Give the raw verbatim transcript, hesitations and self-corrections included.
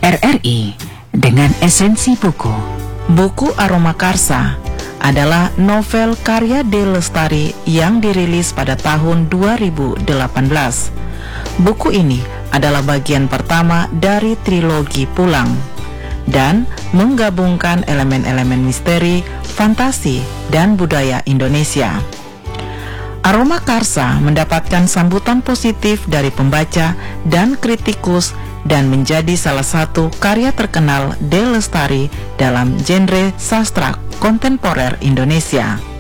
R R I dengan esensi buku. Buku Aroma Karsa adalah novel karya D. Lestari yang dirilis pada tahun dua ribu delapan belas. Buku ini adalah bagian pertama dari trilogi Pulang dan menggabungkan elemen-elemen misteri, fantasi, dan budaya Indonesia. Aroma Karsa mendapatkan sambutan positif dari pembaca dan kritikus dan menjadi salah satu karya terkenal D. Lestari dalam genre sastra kontemporer Indonesia.